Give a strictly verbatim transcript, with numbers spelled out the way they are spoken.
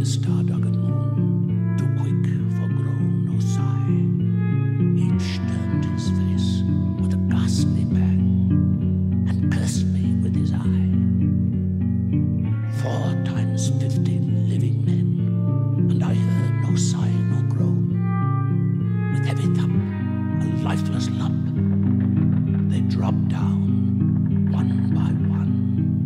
the star-darkened moon, too quick for groan or sigh. Each turned his face with a ghastly pang and cursed me with his eye. Four times fifteen living men, and I heard no sigh nor groan. With heavy thump, a lifeless lump, they dropped down one by one.